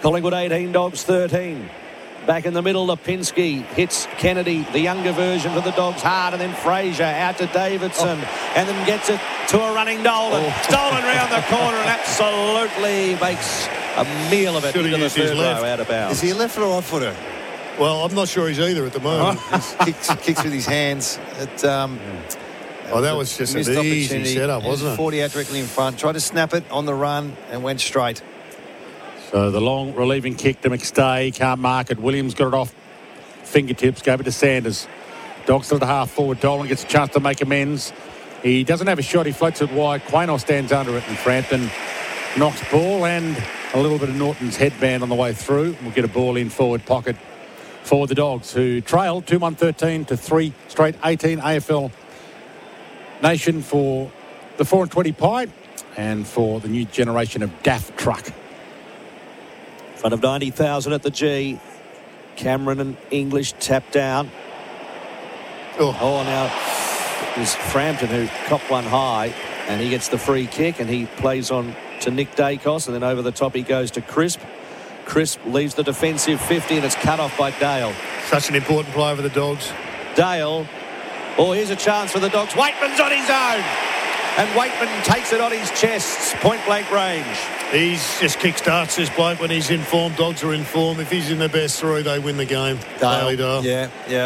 Collingwood 18, Dogs 13. Back in the middle, Lipinski hits Kennedy, the younger version for the Dogs, hard, and then Fraser out to Davidson, and then gets it to a running Dolan. Dolan round the corner and absolutely makes a meal of it into the third row, out of bounds. Is he a left or right footer? Well, I'm not sure he's either at the moment. Kicks with his hands. That was just an easy setup, wasn't it? 40 out directly in front. Tried to snap it on the run and went straight. So the long relieving kick to McStay. Can't mark it. Williams got it off fingertips. Gave it to Sanders. Dogs still at half forward. Dolan gets a chance to make amends. He doesn't have a shot. He floats it wide. Quaynor stands under it, and Frampton knocks ball and a little bit of Norton's headband on the way through. We'll get a ball in forward pocket for the Dogs, who trailed 2-1-13 to 3 straight 18 AFL Nation for the 4 and 20 pie and for the new generation of DAF truck. In front of 90,000 at the G. Cameron and English tap down. Now is Frampton, who copped one high, and he gets the free kick, and he plays on to Nick Dacos, and then over the top he goes to Crisp. Crisp leaves the defensive 50, and it's cut off by Dale. Such an important player for the Dogs. Dale. Here's a chance for the Dogs. Waitman's on his own. And Waitman takes it on his chest, point-blank range. He's just kick-starts this bloke when he's in form. Dogs are in form. If he's in the best three, they win the game. Dale. Yeah.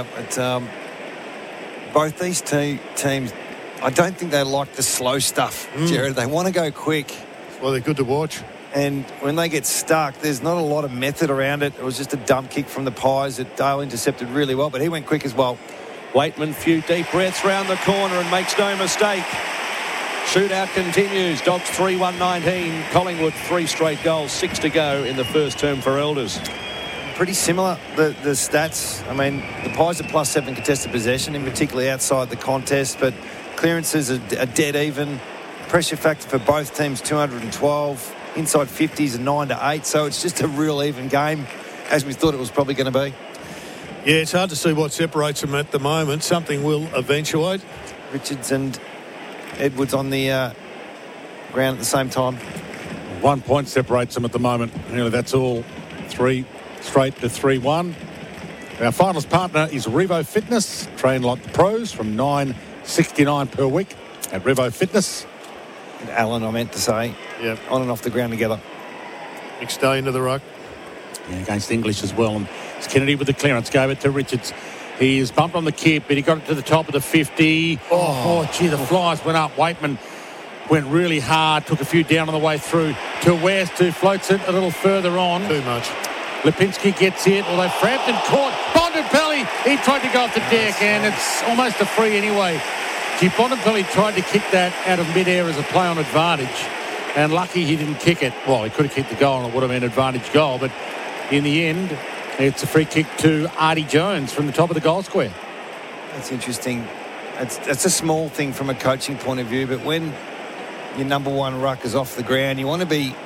Both these teams, I don't think they like the slow stuff, Jared. They want to go quick. Well, they're good to watch. And when they get stuck, there's not a lot of method around it. It was just a dump kick from the Pies that Dale intercepted really well, but he went quick as well. Waitman, few deep breaths round the corner and makes no mistake. Shootout continues. Dogs 3-1-19. Collingwood 3 straight goals, 6 to go in the first term for Elders. Pretty similar, the stats. I mean, the Pies are +7 contested possession, in particularly outside the contest, but clearances are dead even. Pressure factor for both teams 212. Inside 50s are 9-8, so it's just a real even game, as we thought it was probably going to be. Yeah, it's hard to see what separates them at the moment. Something will eventuate. Richards and Edwards on the ground at the same time. 1 point separates them at the moment. That's all. 3 straight to 3-1. Our finals partner is Revo Fitness. Train like the pros from $9.69 per week at Revo Fitness. And Allen, I meant to say. Yep. On and off the ground together. McStay into the ruck. Yeah, against English as well. And it's Kennedy with the clearance. Gave it to Richards. He is bumped on the kip, but he got it to the top of the 50. The flies went up. Waitman went really hard, took a few down on the way through to West, who floats it a little further on. Too much. Lipinski gets it, although Frampton caught Bontempelli. He tried to go off the deck, and it's almost a free anyway. Bontempelli tried to kick that out of mid-air as a play on advantage, and lucky he didn't kick it. Well, he could have kicked the goal, and it would have been an advantage goal, but in the end, it's a free kick to Artie Jones from the top of the goal square. That's interesting. It's a small thing from a coaching point of view, but when your number one ruck is off the ground, you want to be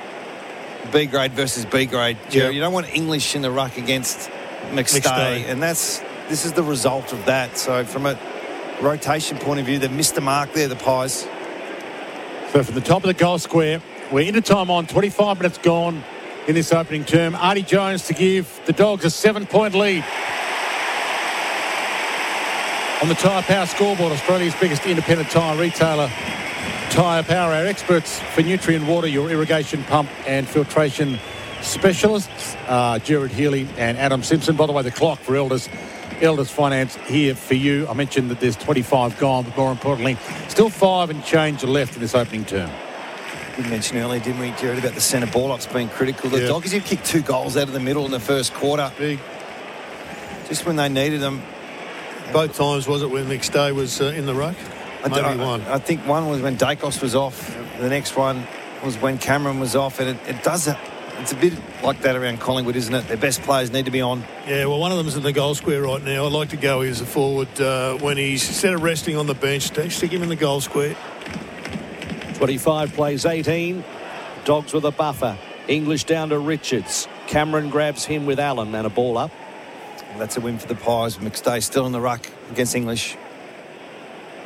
B grade versus B grade. Yep. You don't want English in the ruck against McStay. And this is the result of that. So from a rotation point of view, they've missed the mark there, the Pies. So from the top of the goal square, we're into time on, 25 minutes gone in this opening term. Artie Jones to give the Dogs a 7-point lead. On the Tyre Power scoreboard, Australia's biggest independent tyre retailer, Tyre Power, our experts for nutrient water, your irrigation pump and filtration specialists, Gerard Healy and Adam Simpson. By the way, the clock for Elders Finance here for you. I mentioned that there's 25 gone, but more importantly, still 5 and change left in this opening term. We mentioned earlier, didn't we, Gerard, about the centre ball-ups being critical. The Doggies have kicked 2 goals out of the middle in the first quarter. Big. Just when they needed them. Both times, was it when McStay was in the ruck? Maybe one. I think one was when Dacos was off. The next one was when Cameron was off. And it does it. It's a bit like that around Collingwood, isn't it? Their best players need to be on. Yeah, well, one of them's in the goal square right now. I'd like to go as a forward when he's, instead of resting on the bench, stick him in the goal square. 25 plays 18. Dogs with a buffer. English down to Richards. Cameron grabs him with Allen and a ball up. Well, that's a win for the Pies. McStay still in the ruck against English.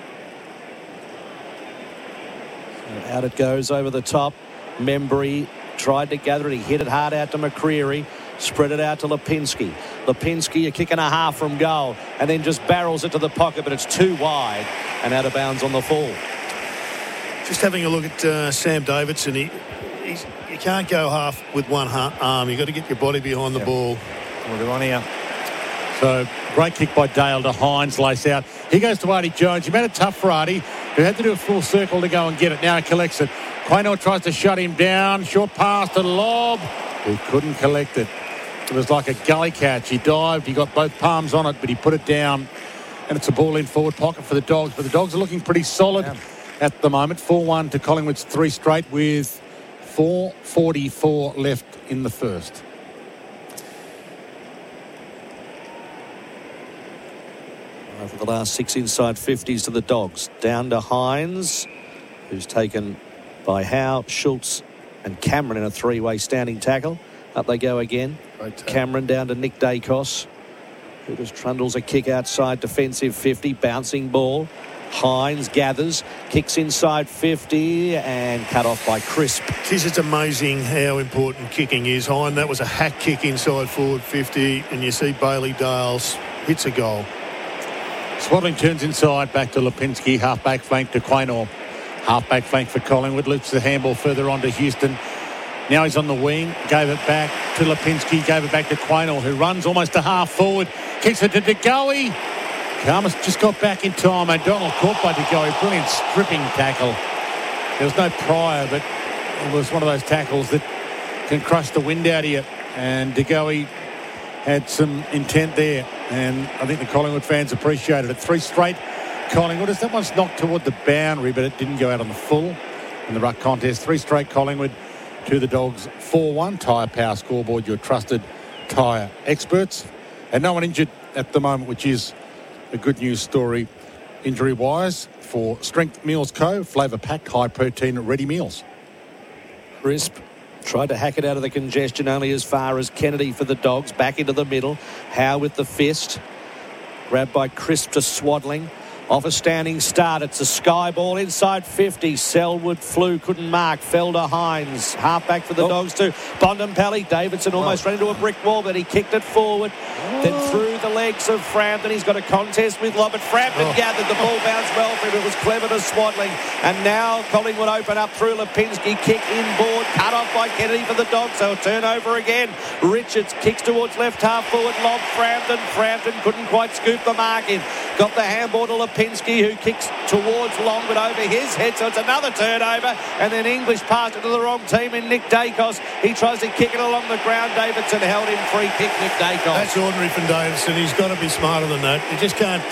Out it goes over the top. Membry tried to gather it. He hit it hard out to McCreery. Spread it out to Lipinski. Lipinski a kick and a half from goal, and then just barrels it to the pocket, but it's too wide and out of bounds on the full. Just having a look at Sam Davidson. You can't go half with one arm. You've got to get your body behind the ball. Well, they're on here. So, great kick by Dale to Hines, lace out. He goes to Artie Jones. He made it tough for Artie, who had to do a full circle to go and get it. Now he collects it. Quaynor tries to shut him down. Short pass to Lob. He couldn't collect it. It was like a gully catch. He dived. He got both palms on it, but he put it down. And it's a ball in forward pocket for the Dogs. But the Dogs are looking pretty solid at the moment. 4-1 to Collingwood's 3 straight with 4:44 left in the first. Over the last 6 inside 50s to the Dogs. Down to Hines, who's taken by Howe, Schultz and Cameron in a 3-way standing tackle. Up they go again. Cameron down to Nick Dacos, who just trundles a kick outside defensive 50. Bouncing ball. Hines gathers, kicks inside 50 and cut off by Crisp. Geez, it's amazing how important kicking is. Hines, that was a hack kick inside forward 50, and you see Bailey Dales hits a goal. Swaddling turns inside, back to Lipinski, half-back flank to Quaynor. Half-back flank for Collingwood, loops the handball further on to Houston. Now he's on the wing, gave it back to Lipinski, gave it back to Quaynor, who runs almost to half forward, kicks it to DeGoey. Karmas just got back in time. O'Donnell caught by DeGoey. Brilliant stripping tackle. There was no prior, but it was one of those tackles that can crush the wind out of you. And DeGoey had some intent there. And I think the Collingwood fans appreciated it. 3 straight Collingwood. That one's knocked toward the boundary, but it didn't go out on the full in the ruck contest. 3 straight Collingwood to the Dogs. 4-1. Tyre Power scoreboard, your trusted tyre experts. And no one injured at the moment, which is a good news story injury-wise for Strength Meals Co. Flavour-packed, high-protein, ready meals. Crisp tried to hack it out of the congestion only as far as Kennedy for the Dogs. Back into the middle. Howe with the fist. Grabbed by Crisp to Swaddling. Off a standing start. It's a sky ball inside 50. Selwood flew, couldn't mark. Fell to Hines. Half back for the Dogs too. Bontempelli. Davidson almost ran into a brick wall, but he kicked it forward. Then through the legs of Frampton. He's got a contest with Lobb, but Frampton gathered. The ball bounced well for him. It was clever to Swaddling. And now Collingwood open up through Lipinski. Kick inboard. Cut off by Kennedy for the Dogs. So a turnover again. Richards kicks towards left half forward. Lobb Frampton. Frampton couldn't quite scoop the mark in. Got the handball to Lipinski, who kicks towards Long, but over his head, so it's another turnover. And then English passed it to the wrong team in Nick Dacos. He tries to kick it along the ground. Davidson held him free kick, Nick Dacos. That's ordinary from Davidson. He's got to be smarter than that. You just can't...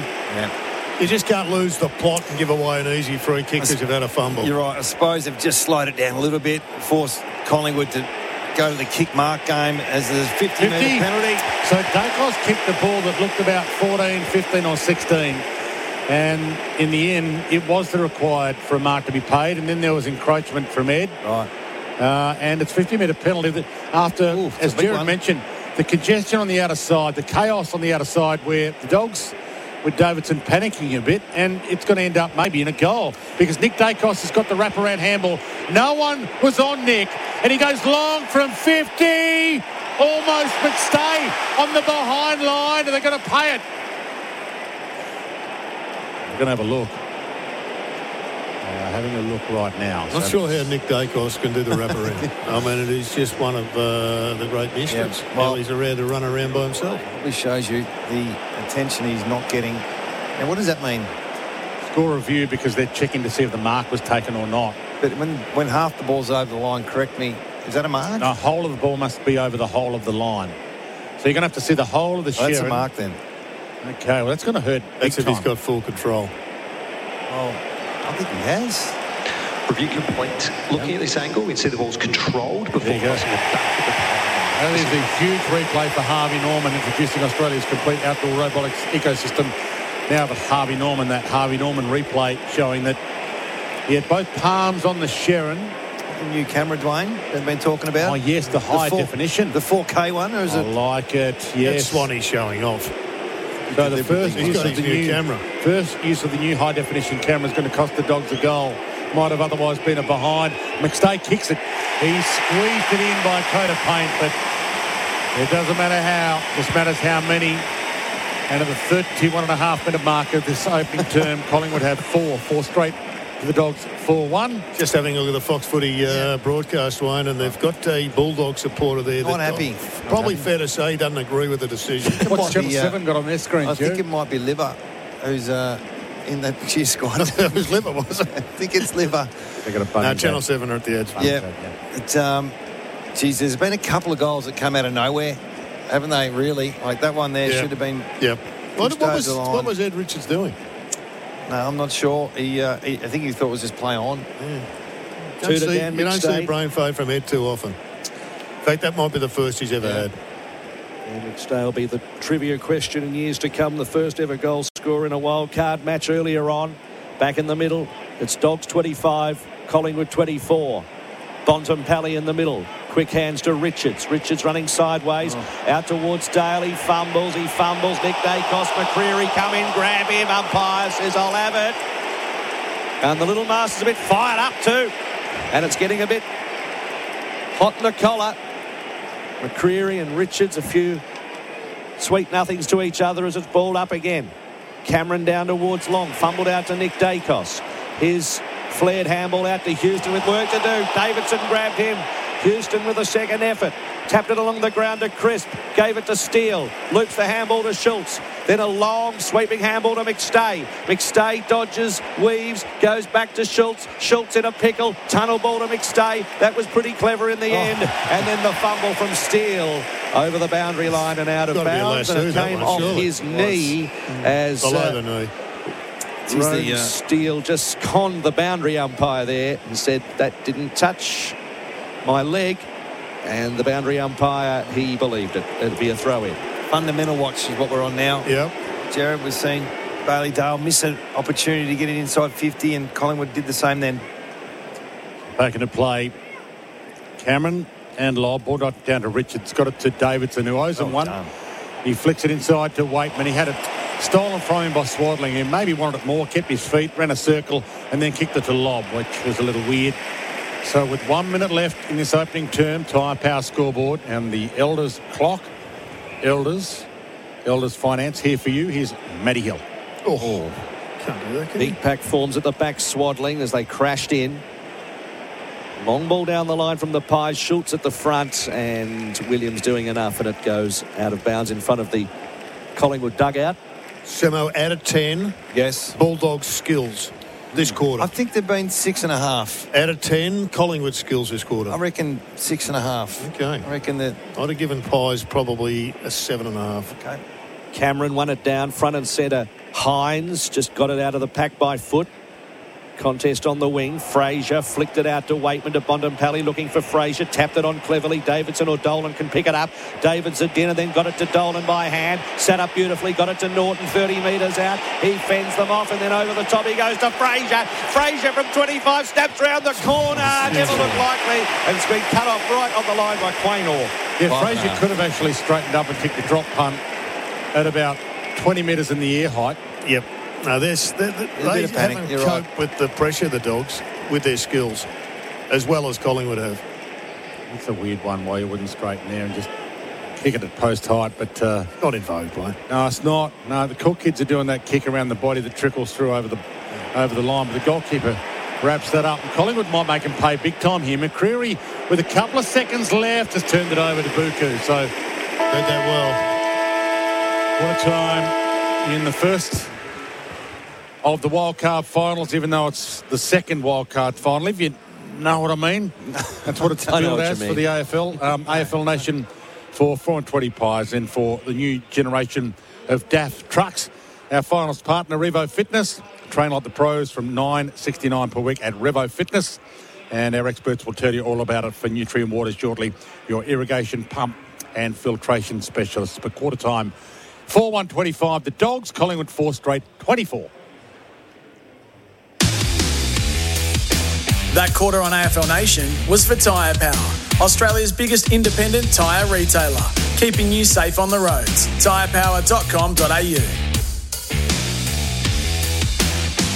You just can't lose the plot and give away an easy free kick because you've had a fumble. You're right. I suppose they've just slowed it down a little bit, forced Collingwood to go to the kick mark game as there's 50-metre penalty. So Dacos kicked the ball that looked about 14, 15 or 16. And in the end, it was the required for a mark to be paid. And then there was encroachment from Ed. Right. And it's 50-metre penalty that after, as Jared mentioned, the congestion on the outer side, the chaos on the outer side where the Dogs with Davidson panicking a bit, and it's going to end up maybe in a goal because Nick Dacos has got the wraparound handball. No one was on Nick, and he goes long from 50, almost, but stay on the behind line, and they're going to pay it. We're going to have a look. Having a look right now. Not sure how Nick Dacos can do the wraparound. I mean, it is just one of the great mysteries. Yeah. Well, he's allowed to run around by himself. This shows you the attention he's not getting. Now, what does that mean? Score review because they're checking to see if the mark was taken or not. But when half the ball's over the line, correct me, is that a mark? No, whole of the ball must be over the whole of the line. So you're going to have to see the whole of the Sherrin. That's a mark then. Okay, well, that's going to hurt. That's if he's got full control. Well, I think he has. Review complete. Looking at this angle, we can see the ball's controlled before crossing the back of the pile. That is a huge replay for Harvey Norman, introducing Australia's complete outdoor robotics ecosystem. Now with Harvey Norman, that Harvey Norman replay showing that he had both palms on the Sherrin. The new camera, Dwayne, they've been talking about. Oh, yes, the high definition. The 4K one, or is it? I like it, yes. That's Swanee showing off. So the first use of the new camera. First use of the new high definition camera is going to cost the Dogs a goal. might have otherwise been a behind. McStay kicks it. He squeezed it in by a coat of paint, but it doesn't matter how. Just matters how many. And at the 31.5-minute mark of this opening term, Collingwood have four straight to the Dogs 4-1. Just having a look at the Fox Footy broadcast, Wayne, and they've got a Bulldog supporter there. Not happy. Probably fair to say he doesn't agree with the decision. What's Channel 7 got on their screen, I think it might be Liver, who's in that cheer squad. It was Liver, wasn't it? I think it's Liver. They got a Channel 7 are at the edge. Yeah. Geez, there's been a couple of goals that come out of nowhere, haven't they, really? Like that one there should have been... Yep. What was Ed Richards doing? No, I'm not sure. I think he thought it was just play on. Yeah. You don't see brain fade from Ed too often. In fact, that might be the first he's ever had. And McStay will be the trivia question in years to come. The first ever goal scorer in a wild card match earlier on. Back in the middle, it's Dogs 25, Collingwood 24. Bontempelli in the middle. Quick hands to Richards. Richards running sideways. Out towards Dale. He fumbles. Nick Dacos. McCreery come in. Grab him. Umpire says, I'll have it. And the little master's a bit fired up too. And it's getting a bit hot in the collar. McCreery and Richards, a few sweet nothings to each other as it's balled up again. Cameron down towards Long. Fumbled out to Nick Dacos. His flared handball out to Houston with work to do. Davidson grabbed him. Houston with a second effort. Tapped it along the ground to Crisp. Gave it to Steele. Loops the handball to Schultz. Then a long sweeping handball to McStay. McStay dodges, weaves, goes back to Schultz. Schultz in a pickle. Tunnel ball to McStay. That was pretty clever in the end. And then the fumble from Steele over the boundary line and out of bounds. And it came off his knee as... below the knee. Rome Steele just conned the boundary umpire there and said that didn't touch my leg, and the boundary umpire, he believed it. It'd be a throw-in. Fundamental watch is what we're on now. Yep. Jared was seeing Bailey Dale miss an opportunity to get it inside 50, and Collingwood did the same then. Back into play. Cameron and Lobb, ball down to Richards, got it to Davidson, who owes him one. Done. He flicks it inside to Waitman. He had it stolen from him by Swadling. He maybe wanted it more, kept his feet, ran a circle, and then kicked it to Lobb, which was a little weird. So with 1 minute left in this opening term, Tyre Power scoreboard and the Elders clock. Elders Finance here for you. Here's Matty Hill. Can't do that, can Big pack forms at the back, Swadling as they crashed in. Long ball down the line from the Pies. Schultz at the front, and Williams doing enough, and it goes out of bounds in front of the Collingwood dugout. Semo out of 10. Yes. Bulldogs skills this quarter. I think they've been 6.5. Out of 10, Collingwood skills this quarter. I reckon 6.5. Okay. I reckon that... I'd have given Pies probably a 7.5. Okay. Cameron won it down front and centre. Hines just got it out of the pack by foot. Contest on the wing. Fraser flicked it out to Waitman to Bontempelli, looking for Fraser. Tapped it on cleverly. Davidson or Dolan can pick it up. Davidson dinner, then got it to Dolan by hand. Sat up beautifully. Got it to Norton, 30 metres out. He fends them off, and then over the top he goes to Fraser. Fraser from 25 snaps round the corner. Never looked likely, and it's been cut off right on the line by Quaynor. Yeah, Fraser could have actually straightened up and kicked the drop punt at about 20 metres in the air height. Yep. Now, they haven't coped with the pressure, the Dogs, with their skills, as well as Collingwood have. It's a weird one why you wouldn't straighten there and just kick it at post height, but... not in vogue play. No, it's not. No, the Cook kids are doing that kick around the body that trickles through over the line, but the goalkeeper wraps that up. And Collingwood might make him pay big time here. McCreery, with a couple of seconds left, has turned it over to Buku. So, read that well. What a time in the first of the wildcard finals, even though it's the second wildcard final, if you know what I mean. That's what it's billed as for the AFL. AFL Nation for 420 Pies and for the new generation of DAF trucks. Our finals partner, Revo Fitness. Train like the pros from $9.69 per week at Revo Fitness. And our experts will tell you all about it for Nutrien Water shortly, your irrigation pump and filtration specialists. But quarter time, 4-1-25. The Dogs, Collingwood 4 straight, 24. That quarter on AFL Nation was for Tyre Power, Australia's biggest independent tyre retailer, keeping you safe on the roads. Tyrepower.com.au.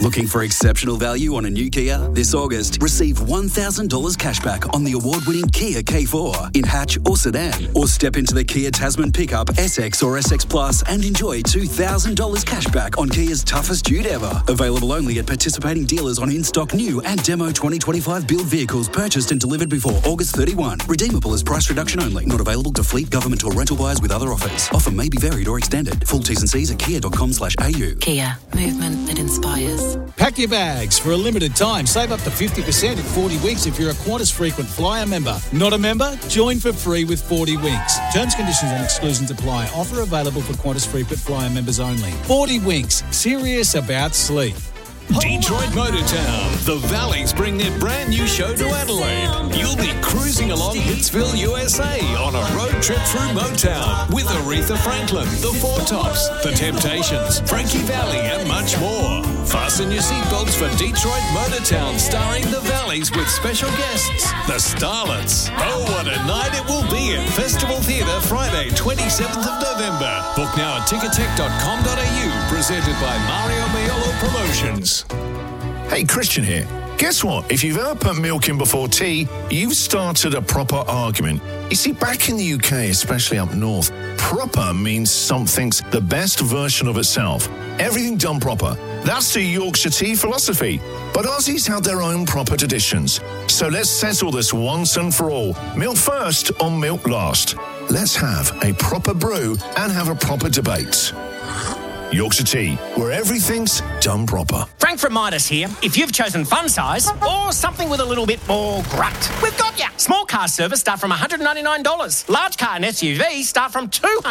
Looking for exceptional value on a new Kia? This August, receive $1,000 cashback on the award-winning Kia K4 in hatch or sedan. Or step into the Kia Tasman pickup, SX or SX Plus and enjoy $2,000 cashback on Kia's toughest dude ever. Available only at participating dealers on in-stock new and demo 2025 build vehicles purchased and delivered before August 31. Redeemable as price reduction only. Not available to fleet, government or rental buyers with other offers. Offer may be varied or extended. Full T's and C's at kia.com/au. Kia. Movement that inspires. Pack your bags for a limited time. Save up to 50% in 40 weeks if you're a Qantas frequent flyer member. Not a member? Join for free with 40 weeks. Terms, conditions and exclusions apply. Offer available for Qantas frequent flyer members only. 40 winks. Serious about sleep. Detroit Motortown. The Valleys bring their brand new show to Adelaide. You'll be cruising along Hitsville, USA on a road trip through Motown with Aretha Franklin, The Four Tops, The Temptations, Frankie Valli and much more. Fasten your seatbelts for Detroit Motortown starring The Valleys with special guests, The Starlets. Oh, what a night it will be at Festival Theatre Friday, 27th of November. Book now at tickettech.com.au, presented by Mario Maiolo Promotions. Hey, Christian here. Guess what? If you've ever put milk in before tea, you've started a proper argument. You see, back in the UK, especially up north, proper means something's the best version of itself. Everything done proper. That's the Yorkshire tea philosophy. But Aussies have their own proper traditions. So let's settle this once and for all. Milk first or milk last. Let's have a proper brew and have a proper debate. Yorkshire tea, where everything's done proper. Frank from Midas here. If you've chosen fun size or something with a little bit more grunt, we've got you. Small car service start from $199. Large car and SUV start from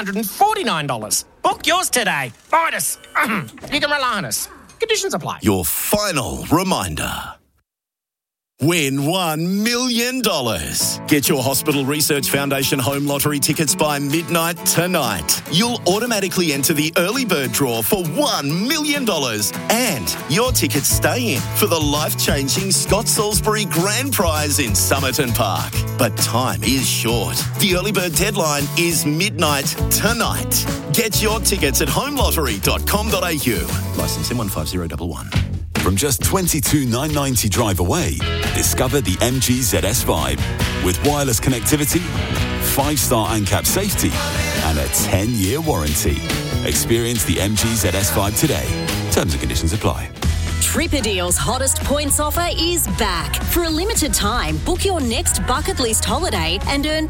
$249. Book yours today. Midas. You can rely on us. Conditions apply. Your final reminder. Win $1 million. Get your Hospital Research Foundation home lottery tickets by midnight tonight. You'll automatically enter the early bird draw for $1 million. And your tickets stay in for the life-changing Scott Salisbury Grand Prize in Somerton Park. But time is short. The early bird deadline is midnight tonight. Get your tickets at homelottery.com.au. Licence M15011. From just $22,990 drive away, discover the MG ZS Vibe. With wireless connectivity, 5-star ANCAP safety, and a 10-year warranty. Experience the MG ZS Vibe today. Terms and conditions apply. Tripadeal's hottest points offer is back. For a limited time, book your next bucket list holiday and earn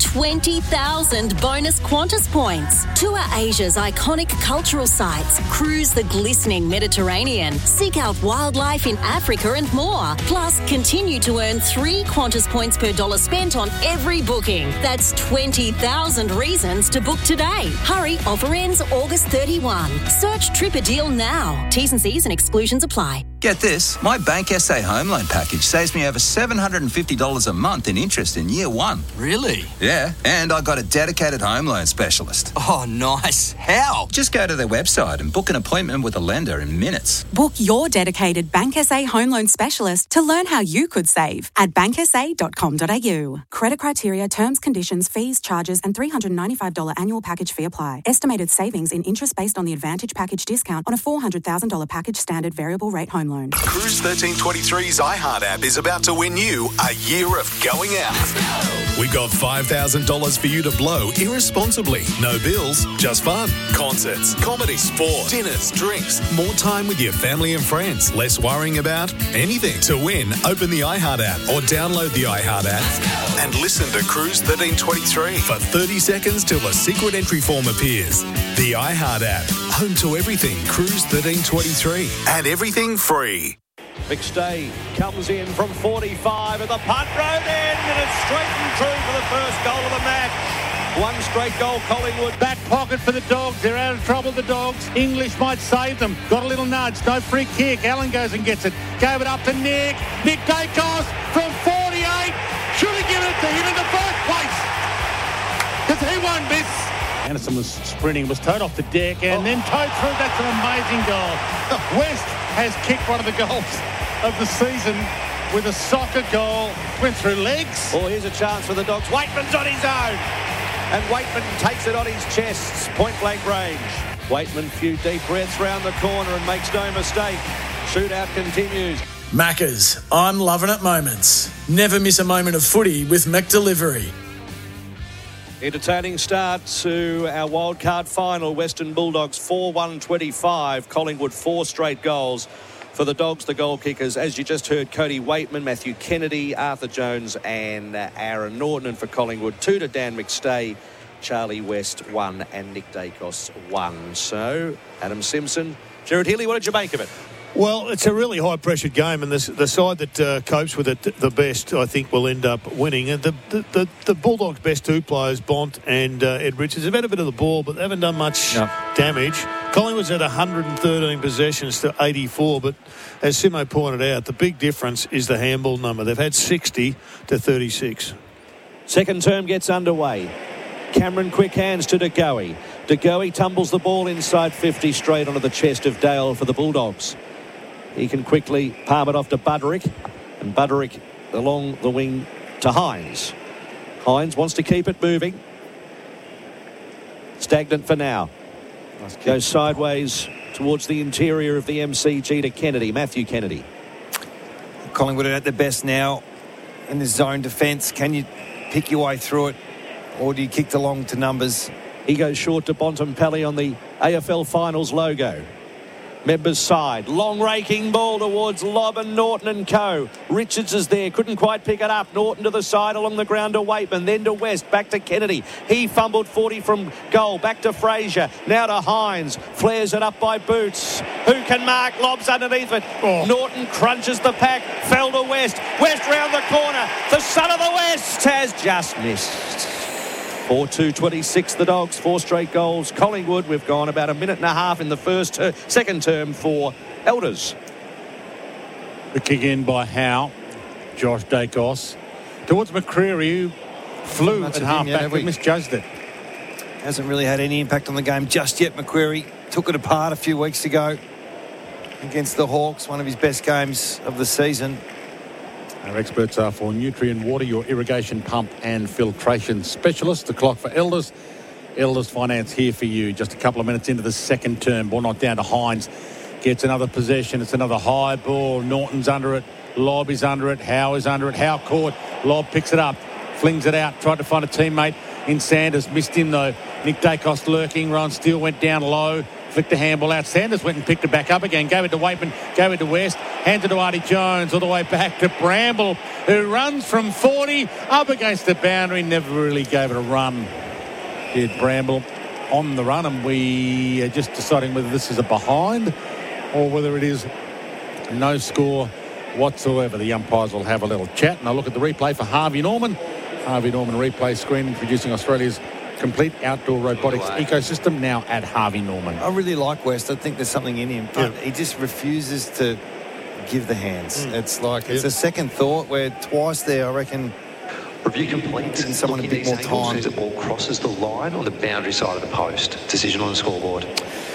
20,000 bonus Qantas points. Tour Asia's iconic cultural sites, cruise the glistening Mediterranean, seek out wildlife in Africa and more. Plus, continue to earn 3 Qantas points per dollar spent on every booking. That's 20,000 reasons to book today. Hurry, offer ends August 31. Search Tripadeal now. T's and C's and exclusions apply. Get this, my Bank SA home loan package saves me over $750 a month in interest in year one. Really? Yeah, and I got a dedicated home loan specialist. Oh, nice. How? Just go to their website and book an appointment with a lender in minutes. Book your dedicated Bank SA home loan specialist to learn how you could save at banksa.com.au. Credit criteria, terms, conditions, fees, charges and $395 annual package fee apply. Estimated savings in interest based on the Advantage package discount on a $400,000 package standard variable rate home loan. Cruise 1323's iHeart app is about to win you a year of going out. We got $5,000 for you to blow irresponsibly. No bills, just fun. Concerts, comedy, sport, dinners, drinks, more time with your family and friends. Less worrying about anything. To win, open the iHeart app or download the iHeart app and listen to Cruise 1323 for 30 seconds till a secret entry form appears. The iHeart app, home to everything Cruise 1323 and everything free. McStay comes in from 45 at the punt road end, and it's straight and true for the first goal of the match. One straight goal, Collingwood. Back pocket for the Dogs. They're out of trouble, the Dogs. English might save them. Got a little nudge. No free kick. Allen goes and gets it. Gave it up to Nick. Nick Dacos from 48. Should have given it to him in the first place, because he won't miss. Anderson was sprinting, was towed off the deck and then towed through. That's an amazing goal. West has kicked one of the goals of the season with a soccer goal. Went through legs. Oh, here's a chance for the Dogs. Waitman's on his own. And Waitman takes it on his chest. Point blank range. Waitman, few deep breaths round the corner and makes no mistake. Shootout continues. Maccas, I'm loving it moments. Never miss a moment of footy with McDelivery. Entertaining start to our wildcard final. Western Bulldogs 4-1-25. Collingwood 4 straight goals for the Dogs, the goal kickers. As you just heard, Cody Waitman, Matthew Kennedy, Arthur Jones and Aaron Norton. And for Collingwood, 2 to Dan McStay, Charlie West 1 and Nick Dacos 1. So, Adam Simpson, Gerard Healy, what did you make of it? Well, it's a really high-pressured game, and the side that copes with it the best, I think, will end up winning. And the Bulldogs' best 2 players, Bont and Ed Richards, have had a bit of the ball, but they haven't done much damage. Collingwood's had 113 possessions to 84, but as Simo pointed out, the big difference is the handball number. They've had 60 to 36. Second term gets underway. Cameron quick hands to De Goey. De Goey tumbles the ball inside 50 straight onto the chest of Dale for the Bulldogs. He can quickly palm it off to Buderick, and Buderick along the wing to Hines. Hines wants to keep it moving. Stagnant for now. Goes sideways towards the interior of the MCG to Kennedy, Matthew Kennedy. Collingwood are at their best now in the zone defence. Can you pick your way through it, or do you kick the long to numbers? He goes short to Bontempelli on the AFL Finals logo. Members side, long raking ball towards Lobb and Norton and co. Richards is there, couldn't quite pick it up. Norton to the side along the ground to Waitman, then to West, back to Kennedy. He fumbled 40 from goal, back to Fraser, now to Hines. Flares it up by Boots. Who can mark? Lobb's underneath it. Norton crunches the pack, fell to West. West round the corner. The son of the West has just missed. 4-2-26 the Dogs, 4 straight goals. Collingwood, we've gone about a minute and a half in the second term for Elders. The kick in by Howe, Josh Dacos. Towards McCreery, who flew at half back but misjudged it. Hasn't really had any impact on the game just yet. McCreery took it apart a few weeks ago against the Hawks, one of his best games of the season. Our experts are for Nutrient Water, your irrigation pump and filtration specialist. The clock for Elders. Elders Finance here for you. Just a couple of minutes into the second term. Ball knocked down to Hines. Gets another possession. It's another high ball. Norton's under it. Lobb is under it. Howe is under it. Howe caught. Lobb picks it up. Flings it out. Tried to find a teammate in Sanders. Missed him though. Nick Dacos lurking. Ron Steele went down low. Flicked the handball out. Sanders went and picked it back up again. Gave it to Waitman. Gave it to West. Handed to Artie Jones. All the way back to Bramble, who runs from 40 up against the boundary. Never really gave it a run. Did Bramble on the run, and we are just deciding whether this is a behind or whether it is no score whatsoever. The umpires will have a little chat, and I'll look at the replay for Harvey Norman. Harvey Norman replay screen introducing Australia's complete outdoor robotics ecosystem, now at Harvey Norman. I really like West. I think there's something in him, but he just refuses to give the hands. It's like it's a second thought where twice there, I reckon. Review complete. Someone a bit more time. The ball crosses the line on the boundary side of the post. Decision on the scoreboard.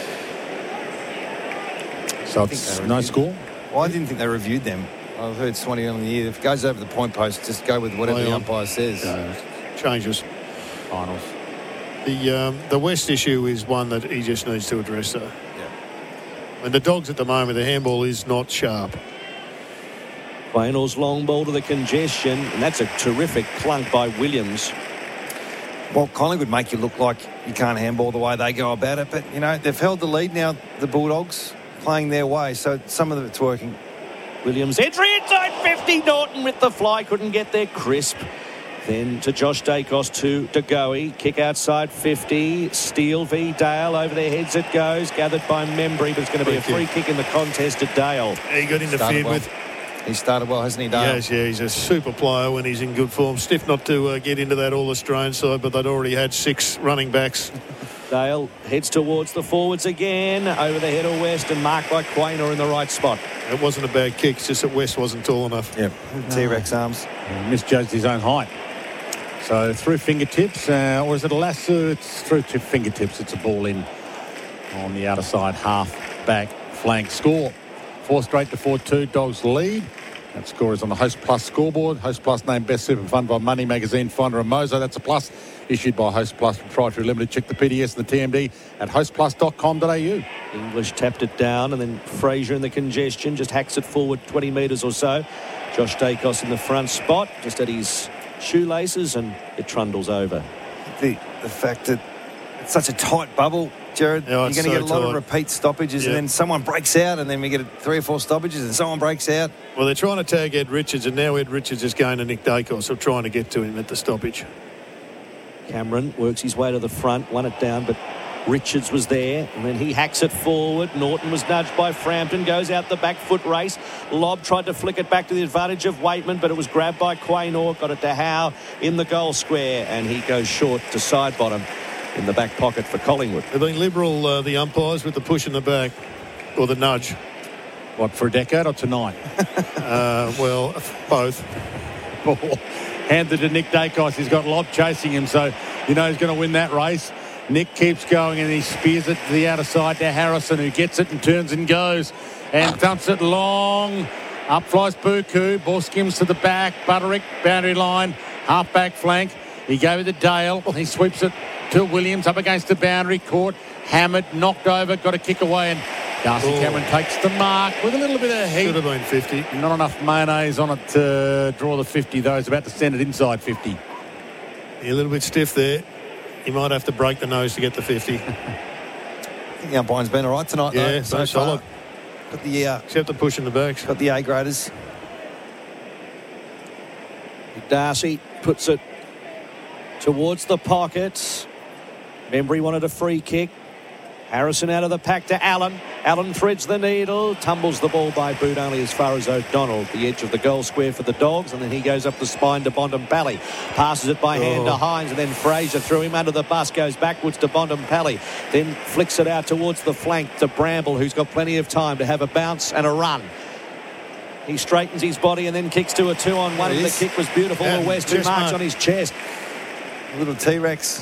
So it's no score? Well, I didn't think they reviewed them. I've heard Swanee on the year. If it goes over the point post, just go with whatever the umpire says. Changes. Finals. The West issue is one that he just needs to address, though. Yeah. And the Dogs at the moment, the handball is not sharp. Reynolds long ball to the congestion, and that's a terrific clunk by Williams. Well, Collingwood make you look like you can't handball the way they go about it, but, you know, they've held the lead now, the Bulldogs, playing their way, so some of it's working. Williams entry inside 50. Norton with the fly, couldn't get there. Crisp. Then to Josh Dacos to De Goey. Kick outside 50. Steele v Dale. Over their heads it goes. Gathered by Membry, but it's going to be a free kick in the contest to Dale. He got interfered with. He started well, hasn't he, Dale? Yes, yeah, he's a super player when he's in good form. Stiff not to get into that All-Australian side, but they'd already had 6 running backs. Dale heads towards the forwards again. Over the head of West and marked by Quaynor in the right spot. It wasn't a bad kick, it's just that West wasn't tall enough. Yep, T-Rex arms. Misjudged his own height. So through fingertips, or is it a lasso? It's through to fingertips. It's a ball in on the outer side, half back flank. Score 4 straight to 4-2. Dogs lead. That score is on the Host Plus scoreboard. Host Plus named Best Super Fund by Money Magazine, Finder and Mozo. That's a plus issued by Host Plus Proprietary Limited. Check the PDS and the TMD at hostplus.com.au. English tapped it down, and then Fraser in the congestion just hacks it forward 20 metres or so. Josh Dacos in the front spot, just at his shoelaces, and it trundles over. The fact that it's such a tight bubble, Jared, you're going to get a lot of repeat stoppages, and then someone breaks out, and then we get 3 or 4 stoppages, and someone breaks out. Well, they're trying to tag Ed Richards, and now Ed Richards is going to Nick Dacos, so trying to get to him at the stoppage. Cameron works his way to the front, won it down, but Richards was there, and then he hacks it forward. Norton was nudged by Frampton, goes out the back foot race. Lobb tried to flick it back to the advantage of Waitman, but it was grabbed by Quaynor, got it to Howe in the goal square, and he goes short to side bottom in the back pocket for Collingwood. They've been liberal, the umpires, with the push in the back, or the nudge. What, for a decade or tonight? Well, both. Ball handed to Nick Dacos. He's got Lobb chasing him, so you know he's going to win that race. Nick keeps going, and he spears it to the outer side to Harrison, who gets it and turns and goes and dumps it long. Up flies Buku. Ball skims to the back. Butterick, boundary line, half-back flank. He gave it to Dale. He sweeps it to Williams, up against the boundary. Caught, hammered, knocked over, got a kick away, and Darcy Cameron takes the mark with a little bit of heat. Should have been 50. Not enough mayonnaise on it to draw the 50, though. He's about to send it inside 50. You're a little bit stiff there. You might have to break the nose to get the 50. I think the umpire's been all right tonight, though. Yeah, so solid. Got the, except the push in the backs. Got the A-graders. Darcy puts it towards the pocket. Membry wanted a free kick. Harrison out of the pack to Allen. Allen threads the needle, tumbles the ball by boot only as far as O'Donnell, the edge of the goal square for the Dogs, and then he goes up the spine to Bontempelli. Passes it by hand to Hines, and then Fraser threw him under the bus, goes backwards to Bontempelli, then flicks it out towards the flank to Bramble, who's got plenty of time to have a bounce and a run. He straightens his body and then kicks to a 2-on-1, and the kick was beautiful. The West, who marks on his chest. A little T-Rex.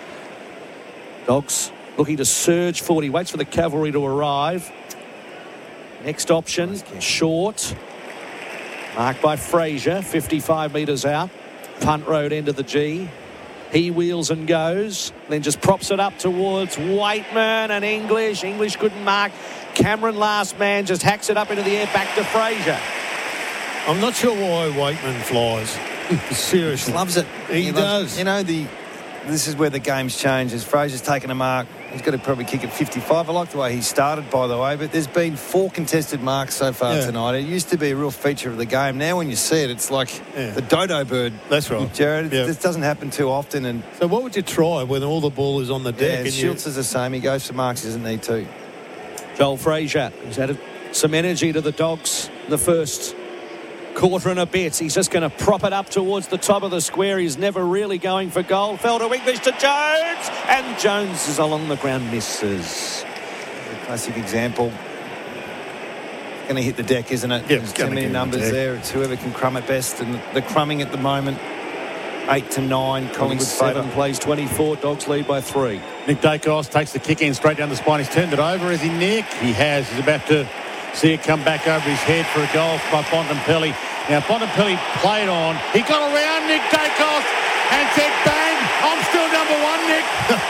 Dogs looking to surge forward. He waits for the cavalry to arrive. Next option, short. Marked by Fraser, 55 metres out. Punt road end of the G. He wheels and goes. Then just props it up towards Waitman and English. English couldn't mark. Cameron, last man, just hacks it up into the air back to Fraser. I'm not sure why Waitman flies. Seriously. Loves it. He does. You know, this is where the game's changed. As Fraser's taken a mark, he's got to probably kick at 55. I like the way he started, by the way, but there's been 4 contested marks so far tonight. It used to be a real feature of the game. Now when you see it, it's like the dodo bird. That's right. Jared, this doesn't happen too often. And so what would you try when all the ball is on the deck? And Schultz is the same. He goes for marks. He doesn't need to. Joel Fraser has added some energy to the Dogs in the first quarter and a bit. He's just going to prop it up towards the top of the square. He's never really going for goal. Fell to English to Jones, and Jones is along the ground, misses. Classic example. Going to hit the deck, isn't it? Yep, There's too many numbers there. It's whoever can crumb it best, and the crumbing at the moment, 8-9. Collingwood 7 plays 24. Dogs lead by 3. Nick Dacos takes the kick in straight down the spine. He's turned it over. Is he, Nick? He has. He's about to see it come back over his head for a goal by Bontempelli. Now, Bontempelli played on. He got around Nick Dacos and said, bang, I'm still number 1, Nick.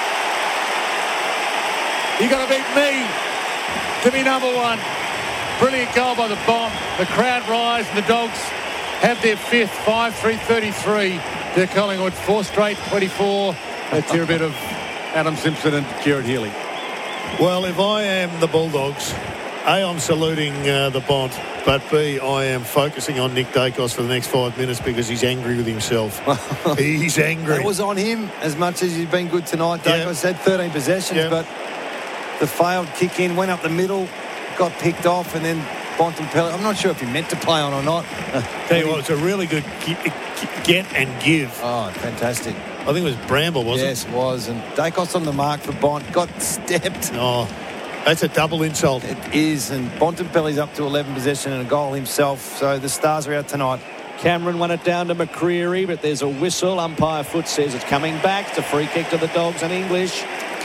You got to beat me to be number 1. Brilliant goal by the Bomb. The crowd rise and the Dogs have their 5th, 5-3-33 to Collingwood. 4 straight, 24. Let's hear a bit of Adam Simpson and Jared Healy. Well, if I am the Bulldogs, A, I'm saluting the Bont, but B, I am focusing on Nick Dacos for the next 5 minutes because he's angry with himself. He's angry. It was on him as much as he's been good tonight. Dacos had 13 possessions, but the failed kick in, went up the middle, got picked off, and then Bontempelli, I'm not sure if he meant to play on or not. Tell you what, it's a really good get and give. Oh, fantastic. I think it was Bramble, wasn't it? Yes, it was. And Dacos on the mark for Bont, got stepped. Oh, that's a double insult. It is, and Bontempelli's up to 11 possession and a goal himself, so the Stars are out tonight. Cameron won it down to McCreery, but there's a whistle. Umpire Foot says it's coming back. It's a free kick to the Dogs and English.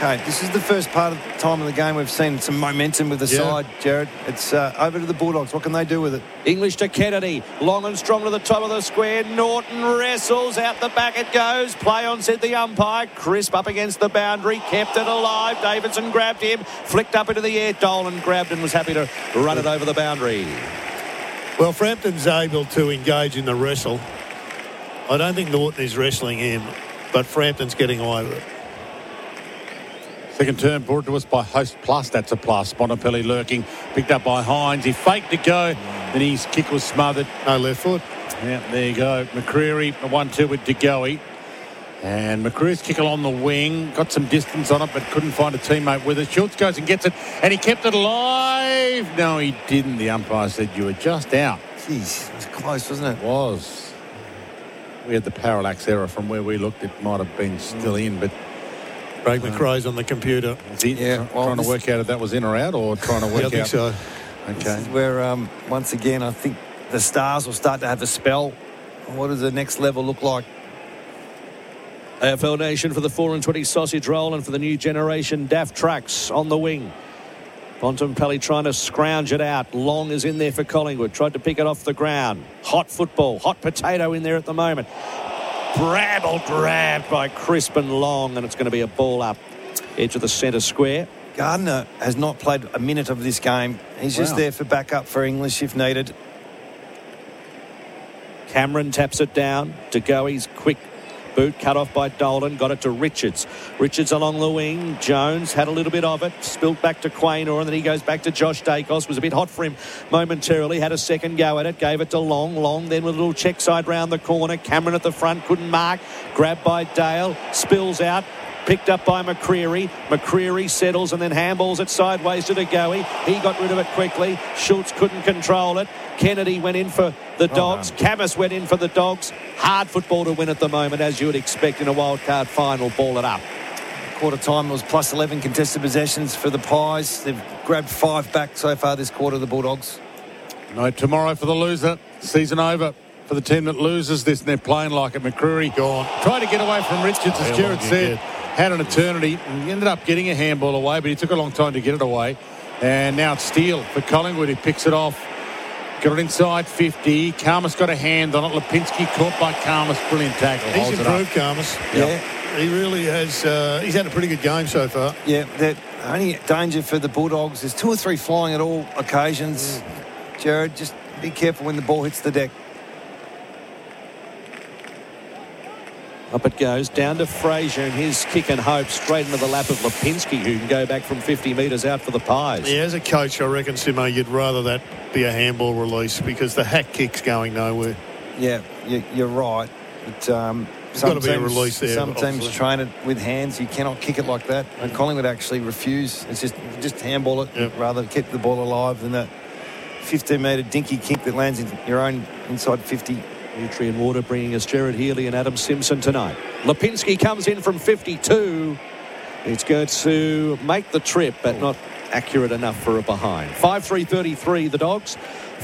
Okay, this is the first part of the time of the game we've seen some momentum with the side, Jared. It's over to the Bulldogs. What can they do with it? English to Kennedy. Long and strong to the top of the square. Norton wrestles. Out the back it goes. Play on, said the umpire. Crisp up against the boundary. Kept it alive. Davidson grabbed him. Flicked up into the air. Dolan grabbed and was happy to run it over the boundary. Well, Frampton's able to engage in the wrestle. I don't think Norton is wrestling him, but Frampton's getting away with it. Second turn brought to us by Host Plus. That's a plus. Bontempelli lurking. Picked up by Hines. He faked to go. Then his kick was smothered. No left foot. Yeah, there you go. McCreary, a 1-2 with De Goey. And McCreary's kick along the wing. Got some distance on it, but couldn't find a teammate with it. Schultz goes and gets it. And he kept it alive. No, he didn't. The umpire said you were just out. Jeez, it was close, wasn't it? It was. We had the parallax error from where we looked. It might have been still in, but... Craig McRae's on the computer. Is he trying to work out if that was in or out, or trying to work out? I think so. Okay. This is where, once again, I think the Stars will start to have a spell. What does the next level look like? AFL Nation for the 4-20 sausage roll and for the new generation Daft Trucks on the wing. Bontempelli trying to scrounge it out. Long is in there for Collingwood. Tried to pick it off the ground. Hot football. Hot potato in there at the moment. Bramble grabbed by Crisp and Long, and it's going to be a ball up edge of the centre square. Gardner has not played a minute of this game. He's just there for backup for English if needed. Cameron taps it down. De Goey's quick boot cut off by Dolan. Got it to Richards. Richards along the wing. Jones had a little bit of it. Spilt back to Quaynor, and then he goes back to Josh Dacos. Was a bit hot for him momentarily. Had a second go at it. Gave it to Long. Long then with a little check side round the corner. Cameron at the front. Couldn't mark. Grabbed by Dale. Spills out. Picked up by McCreary. McCreary settles and then handballs it sideways to De Goey. He got rid of it quickly. Schultz couldn't control it. Kennedy went in for the Dogs. Camus went in for the Dogs. Hard football to win at the moment, as you would expect in a wildcard final. Ball it up. Quarter time was plus 11 contested possessions for the Pies. They've grabbed 5 back so far this quarter, the Bulldogs. No tomorrow for the loser. Season over for the team that loses this, and they're playing like it. McCreary gone. Tried to get away from Richards, as Jared said. Had an eternity and ended up getting a handball away, but he took a long time to get it away. And now it's Steele for Collingwood. He picks it off. Got it inside 50. Karmas got a hand on it. Lipinski caught by Karmas. Brilliant tackle. He's improved, Karmas. Yeah. He really has. He's had a pretty good game so far. Yeah, the only danger for the Bulldogs is 2 or 3 flying at all occasions. Jared, just be careful when the ball hits the deck. Up it goes, down to Fraser and his kick and hope straight into the lap of Lipinski, who can go back from 50 metres out for the Pies. Yeah, as a coach, I reckon, Simo, you'd rather that be a handball release because the hack kick's going nowhere. Yeah, you're right. But there's got to be a release there. Some teams train it with hands. You cannot kick it like that. And Collingwood actually refuse. It's just handball it rather than keep the ball alive than that 15-metre dinky kick that lands in your own inside 50. Nutrient Water bringing us Jared Healy and Adam Simpson tonight. Lipinski comes in from 52. It's going to make the trip, but not accurate enough for a behind. 5-3-33 the Dogs.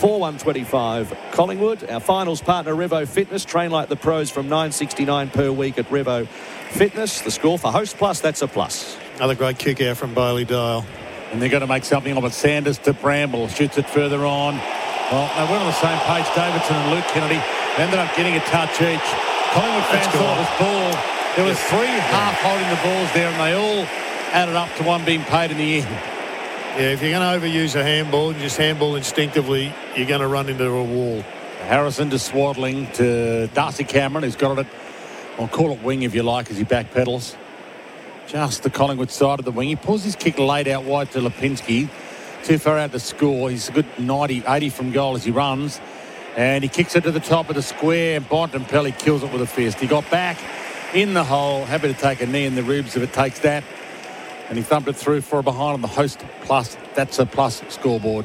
4-1-25 Collingwood. Our finals partner Revo Fitness. Train like the pros from $9.69 per week at Revo Fitness. The score for Host Plus, that's a plus. Another great kick out from Bailey Dale. And they're going to make something of it. Sanders to Bramble. Shoots it further on. Well, they weren't on the same page, Davidson and Luke Kennedy. They ended up getting a touch each. Collingwood fans thought it was ball. There was 3 half holding the balls there, and they all added up to one being paid in the end. Yeah, if you're going to overuse a handball and just handball instinctively, you're going to run into a wall. Harrison to Swaddling to Darcy Cameron, who's got it. I'll call it wing if you like, as he backpedals. Just the Collingwood side of the wing. He pulls his kick late out wide to Lipinski. Too far out to score. He's a good 90, 80 from goal as he runs. And he kicks it to the top of the square, and Bontempelli kills it with a fist. He got back in the hole, happy to take a knee in the ribs if it takes that. And he thumped it through for a behind on the Host Plus. That's a plus scoreboard.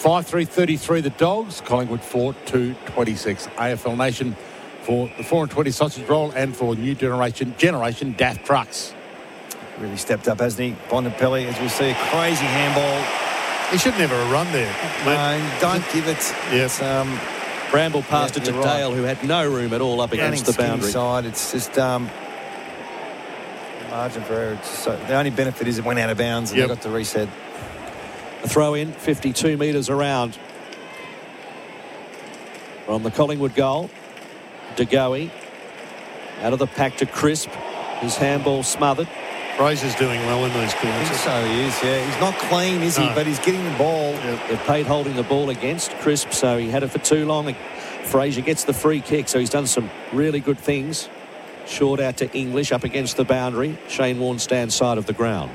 5-3-33 the Dogs. Collingwood 4-2-26. AFL Nation for the 4-20 sausage roll and for new generation Daft Trucks. Really stepped up, hasn't he? Bontempelli, as we see, a crazy handball. He should never have run there. No, don't give it. Yes. Bramble passed it to Dale, who had no room at all up against the boundary. Side. It's just margin for error. So the only benefit is it went out of bounds and they got to reset. A throw in, 52 metres around. From the Collingwood goal, De Goey. Out of the pack to Crisp. His handball smothered. Fraser's doing well in these clearances. So he is, yeah. He's not clean, is he? But he's getting the ball. They've paid holding the ball against Crisp, so he had it for too long. Fraser gets the free kick, so he's done some really good things. Short out to English, up against the boundary. Shane Warne stands side of the ground.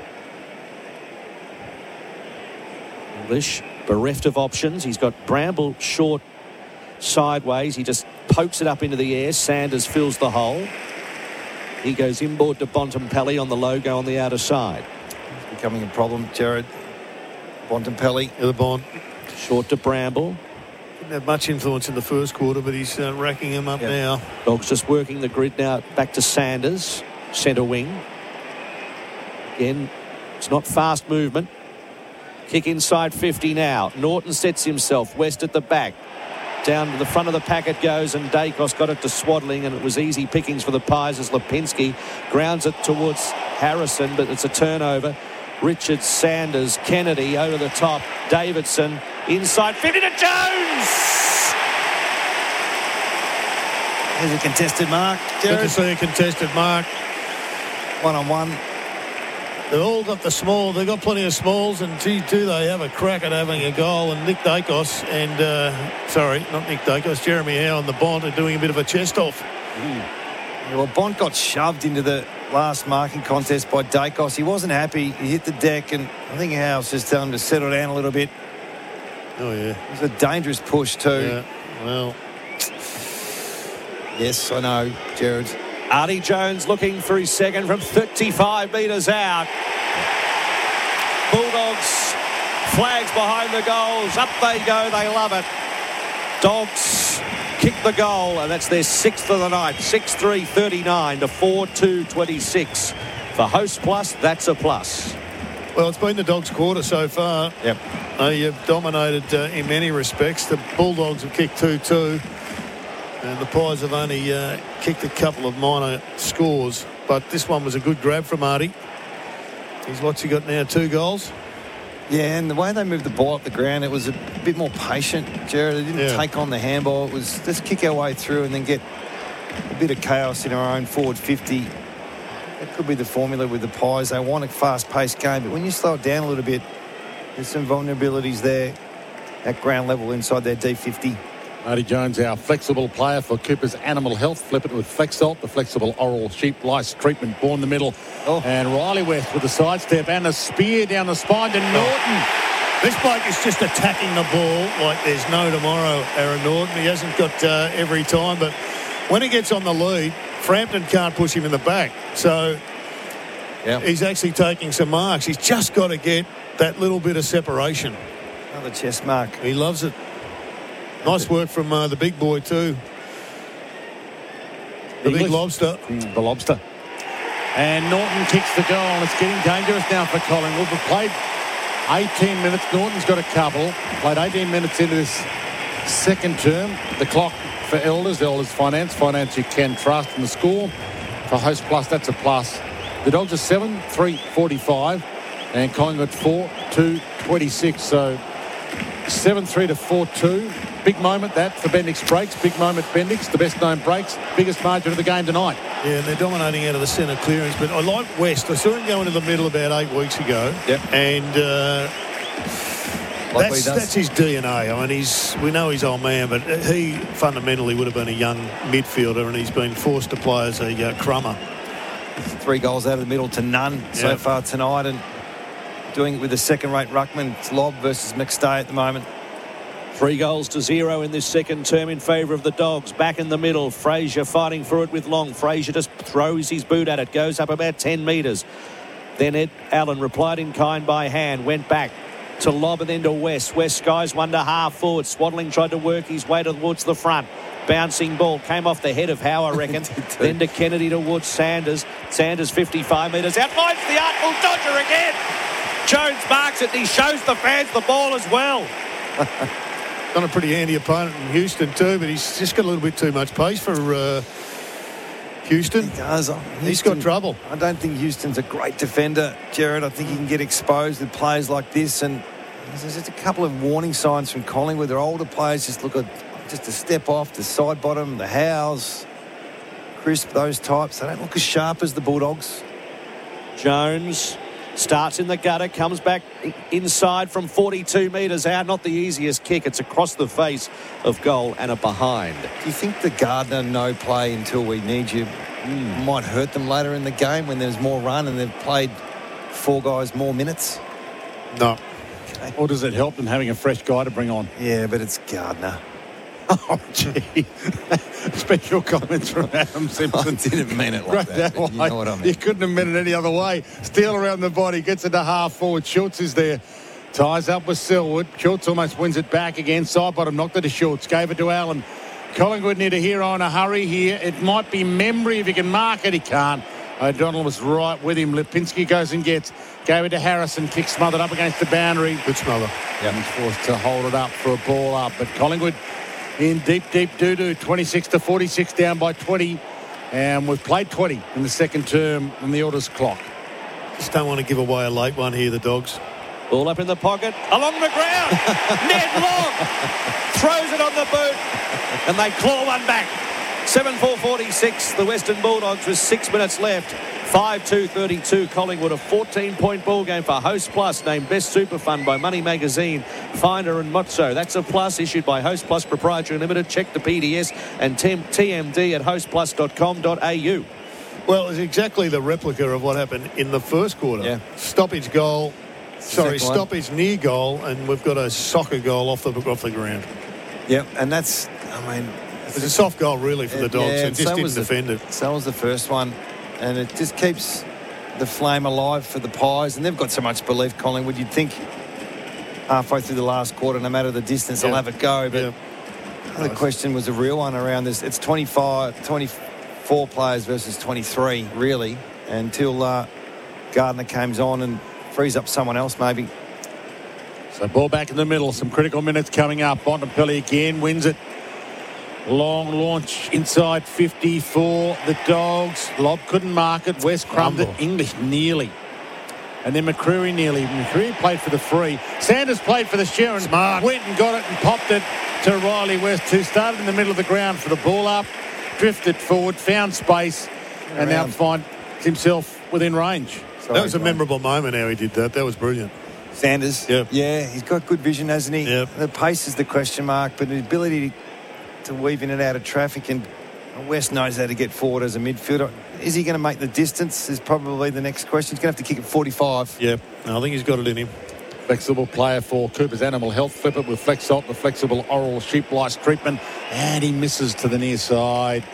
English bereft of options. He's got Bramble short sideways. He just pokes it up into the air. Sanders fills the hole. He goes inboard to Bontempelli on the logo on the outer side. It's becoming a problem, Jared. Bontempelli. The Bond. Short to Bramble. Didn't have much influence in the first quarter, but he's racking him up now. Dogs just working the grid now. Back to Sanders, centre wing. Again, it's not fast movement. Kick inside 50 now. Norton sets himself. West at the back. Down to the front of the pack it goes, and Dacos got it to Swaddling, and it was easy pickings for the Pies as Lipinski grounds it towards Harrison, but it's a turnover. Richards, Sanders, Kennedy over the top. Davidson inside 50 to Jones. There's a contested mark. Good to see a contested mark. 1-on-1. They've all got the small. They've got plenty of smalls, and do they have a crack at having a goal? And Nick Dacos and not Nick Dacos, Jeremy Howe and the Bont are doing a bit of a chest off. Yeah, well, Bont got shoved into the last marking contest by Dacos. He wasn't happy. He hit the deck, and I think Howe's just telling him to settle down a little bit. Oh yeah, it was a dangerous push too. Yeah, well, yes, I know, Jared. Artie Jones looking for his second from 35 metres out. Bulldogs, flags behind the goals. Up they go, they love it. Dogs kick the goal, and that's their sixth of the night. 6-3-39 to 4-2-26. For Host Plus, that's a plus. Well, it's been the Dogs' quarter so far. Yep. They've dominated in many respects. The Bulldogs have kicked 2-2. And the Pies have only kicked a couple of minor scores. But this one was a good grab from Artie. What's he got now, 2 goals? Yeah, and the way they moved the ball up the ground, it was a bit more patient, Jared. They didn't take on the handball. It was let's kick our way through and then get a bit of chaos in our own forward 50. That could be the formula with the Pies. They want a fast-paced game. But when you slow it down a little bit, there's some vulnerabilities there at ground level inside their D50. Artie Jones, our flexible player for Cooper's Animal Health. Flip it with Flexalt, the flexible oral sheep lice treatment. Ball in the middle. And Riley West with a sidestep and a spear down the spine to Norton. This bloke is just attacking the ball like there's no tomorrow, Aaron Norton. He hasn't got every time, but when he gets on the lead, Frampton can't push him in the back. So he's actually taking some marks. He's just got to get that little bit of separation. Another chest mark. He loves it. Nice work from the big boy too. The English. big lobster. The lobster. And Norton kicks the goal. And it's getting dangerous now for Collingwood. We've played 18 minutes. Norton's got a couple. Played 18 minutes into this second term. The clock for Elders. Elders Finance you can trust in the score. For Host Plus, that's a plus. The Dogs are 7-3-45. And Collingwood 4-2-26. So 7-3 to 4-2. Big moment that for Bendix Breaks. Big moment Bendix. The best known breaks. Biggest margin of the game tonight. Yeah, and they're dominating out of the centre clearance. But I like West. I saw him go into the middle about 8 weeks ago. Yep. And that's his DNA. I mean, we know he's old man, but he fundamentally would have been a young midfielder, and he's been forced to play as a crummer. 3 goals out of the middle to none so far tonight, and doing it with a second-rate ruckman. It's Lobb versus McStay at the moment. 3-0 in this second term in favour of the Dogs. Back in the middle, Fraser fighting for it with Long. Fraser just throws his boot at it, goes up about 10 metres. Then Ed Allen replied in kind by hand, went back to Lobb and then to West. West skies one to half forward. Swaddling tried to work his way towards the front. Bouncing ball came off the head of Howe, I reckon. Then to Kennedy towards Sanders. Sanders 55 metres out. Finds the Artful Dodger again. Jones marks it and he shows the fans the ball as well. Done a pretty handy opponent in Houston too, but he's just got a little bit too much pace for Houston? He does. He's got trouble. I don't think Houston's a great defender, Jared. I think he can get exposed with players like this. And there's just a couple of warning signs from Collingwood. Their older players just look at just a step off, the side bottom, the Howes, Crisp, those types. They don't look as sharp as the Bulldogs. Jones starts in the gutter, comes back inside from 42 metres out. Not the easiest kick. It's across the face of goal and a behind. Do you think the Gardner no play until we need you might hurt them later in the game when there's more run and they've played 4 guys more minutes? No. Okay. Or does it help them having a fresh guy to bring on? Yeah, but it's Gardner. Oh, gee. Special comments from Adam Simpson. I didn't mean it like that. You know what I mean. You couldn't have meant it any other way. Steele around the body, gets it to half forward. Schultz is there. Ties up with Selwood. Schultz almost wins it back again. Side bottom, knocked it to Schultz. Gave it to Allen. Collingwood need a hero in a hurry here. It might be Membry if he can mark it. He can't. O'Donnell was right with him. Lipinski goes and gets. Gave it to Harrison. Kick smothered up against the boundary. Good smother. Yeah, he's forced to hold it up for a ball up. But Collingwood in deep doo-doo, 26-46 down by 20. And we've played 20 in the second term on the orders clock. Just don't want to give away a late one here, the Dogs. Ball up in the pocket, along the ground. Ned Long throws it on the boot, and they claw one back. 7-4-46, the Western Bulldogs with 6 minutes left. 5-2-32, Collingwood, a 14-point ball game for Host Plus, named Best Super Fund by Money Magazine, Finder and Motso. That's a plus issued by Host Plus Proprietary Limited. Check the PDS and TMD at hostplus.com.au. Well, it's exactly the replica of what happened in the first quarter. Yeah. Stoppage near goal, and we've got a soccer goal off the ground. Yeah, and that's, I mean... It's a soft goal, really, for the Dogs. Yeah, it just didn't defend it. So was the first one. And it just keeps the flame alive for the Pies. And they've got so much belief, Collingwood. You'd think halfway through the last quarter, no matter the distance, they'll have it go. But the question was a real one around this. It's 24 players versus 23, really, until Gardner comes on and frees up someone else, maybe. So ball back in the middle. Some critical minutes coming up. Bontempelli again wins it. Long launch inside 50 for the Dogs. Lobb couldn't mark it. West crumbed it. English nearly. And then McCreary nearly. McCreary played for the free. Sanders played for the Sharon. Smart. Went and got it and popped it to Riley West, who started in the middle of the ground for the ball up. Drifted forward, found space, and now finds himself within range. That was a memorable moment how he did that. That was brilliant. Sanders? Yep. Yeah, he's got good vision, hasn't he? Yep. The pace is the question mark, but the ability to weave in and out of traffic, and West knows how to get forward as a midfielder. Is he going to make the distance is probably the next question. He's going to have to kick at 45. Yeah, I think he's got it in him. Flexible player for Cooper's Animal Health. Flip it with Flexalt, the flexible oral sheep lice treatment. And he misses to the near side.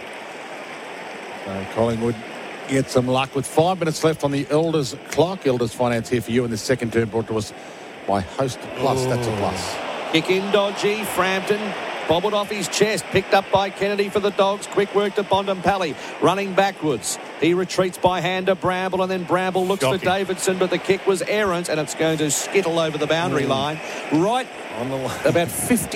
So Collingwood get some luck with 5 minutes left on the Elders clock. Elders Finance here for you in the second term, brought to us by Host Plus. That's a plus. Kick in dodgy. Frampton bobbled off his chest, picked up by Kennedy for the Dogs. Quick work to Bontempelli, running backwards. He retreats by hand to Bramble, and then Bramble looks for Davidson, but the kick was errant, and it's going to skittle over the boundary line, right on the line, about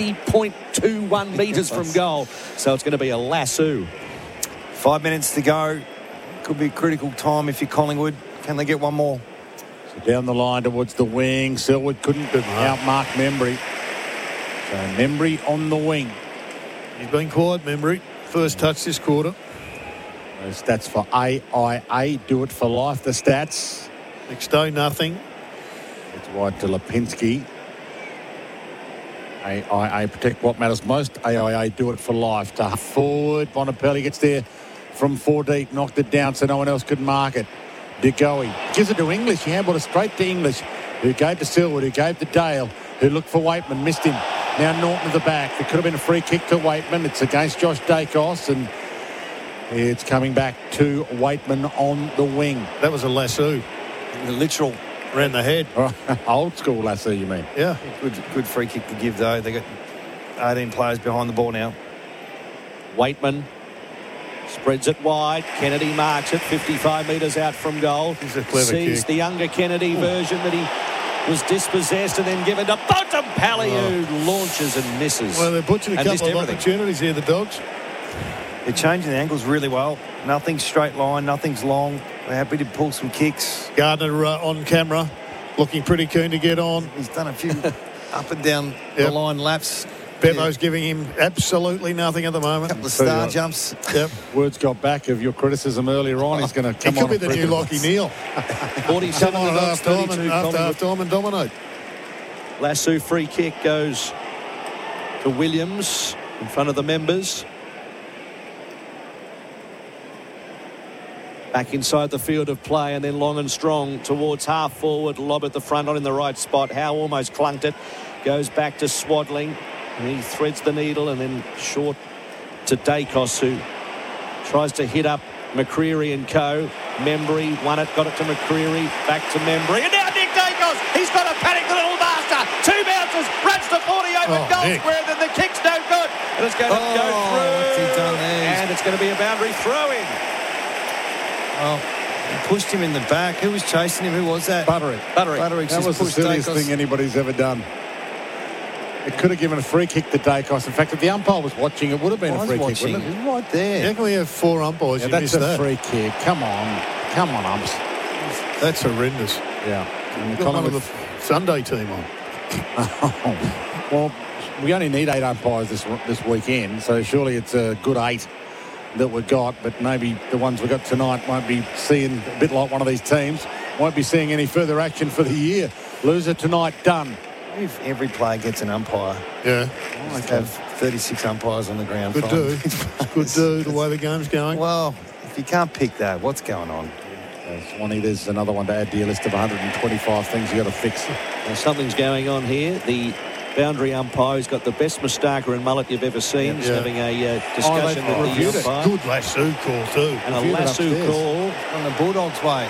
50.21 metres from goal. So it's going to be a lasso. 5 minutes to go. Could be a critical time if you're Collingwood. Can they get one more? So down the line towards the wing. Selwood couldn't outmark Membry. So Membry on the wing. He's been quiet, Membry. First touch this quarter. Those stats for AIA. Do it for life, the stats. Next day, nothing. It's wide to Lipinski. AIA protect what matters most. AIA do it for life. To forward. Bontempelli gets there from 4 deep. Knocked it down so no one else could mark it. De Goey gives it to English. He handled it straight to English, who gave to Selwood, who gave to Dale, who looked for Waitman, missed him. Now Norton at the back. It could have been a free kick to Waitman. It's against Josh Dacos, and it's coming back to Waitman on the wing. That was a lasso. Literal. Ran the head. Old school lasso, you mean? Yeah. Good free kick to give, though. They got 18 players behind the ball now. Waitman spreads it wide. Kennedy marks it 55 metres out from goal. He's a clever Sees kick. the younger Kennedy version that he was dispossessed and then given to Bontempelli, who launches and misses. Well, they butchered a And couple missed of everything. opportunities here, the Dogs. They're changing the angles really well. Nothing's straight line, nothing's long. They're happy to pull some kicks. Gardner on camera, looking pretty keen to get on. He's done a few up and down the line laps. Bevo's giving him absolutely nothing at the moment. A couple of star jumps. Yep. Words got back of your criticism earlier on. He's going to come on. He could be the new Lockie Neal. 47 on at half time and dominate. Lasso free kick goes to Williams in front of the members. Back inside the field of play, and then long and strong towards half forward. Lob at the front, not in the right spot. Howe almost clunked it. Goes back to Swadling. And he threads the needle, and then short to Dacos, who tries to hit up McCreary and co. Membry won it, got it to McCreary, back to Membry. And now Nick Dacos, he's got a panic, the little master. 2 bounces, runs to 40 open goal square, then the kick's no good. And it's going to go through. What's he done there? And it's going to be a boundary throw-in. Oh, he pushed him in the back. Who was chasing him? Who was that? Butterick. That was the silliest thing anybody's ever done. It could have given a free kick to Dacos. In fact, if the umpire was watching, it would have been a free kick, wouldn't it? Right there. How can we have 4 umpires? Yeah, that's a free kick. Come on, umps. That's horrendous. Yeah. And got one of the Sunday team on. Well, we only need 8 umpires this weekend, so surely it's a good 8 that we've got, but maybe the ones we got tonight won't be seeing, a bit like one of these teams, won't be seeing any further action for the year. Loser tonight, done. If every player gets an umpire, yeah, I have 36 umpires on the ground. Good do. Good do, the way the game's going. Well, if you can't pick that, what's going on? Swanee, there's another one to add to your list of 125 things you got to fix. Well, something's going on here. The boundary umpire who's got the best moustache and mullet you've ever seen is having a discussion with the umpire. Good lasso call too. And a lasso call on the Bulldogs' way.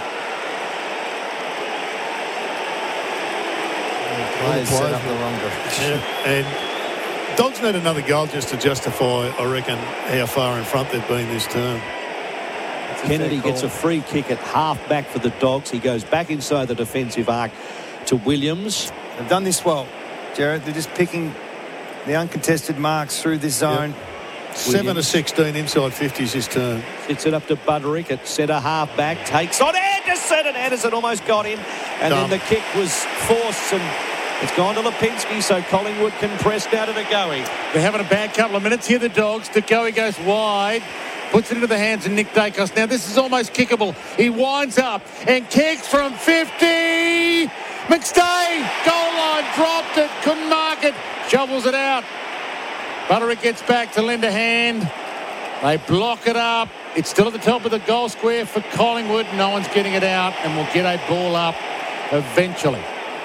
Players set up the wrong direction. Yeah. And Dogs need another goal just to justify, I reckon, how far in front they've been this term. Kennedy gets a free kick at half back for the Dogs. He goes back inside the defensive arc to Williams. They've done this well, Jared. They're just picking the uncontested marks through this zone. Yep. 7 of 16 inside 50s this term. Sits it up to Butterick at centre half back. Takes on Anderson, and Anderson almost got him. And then the kick was forced, and it's gone to Lipinski, so Collingwood can press down to De Goey. They're having a bad couple of minutes here, the Dogs. De Goey goes wide, puts it into the hands of Nick Dacos. Now, this is almost kickable. He winds up and kicks from 50. McStay, goal line, dropped it, couldn't mark it, shovels it out. Butterick gets back to lend a hand. They block it up. It's still at the top of the goal square for Collingwood. No one's getting it out, and we'll get a ball up eventually.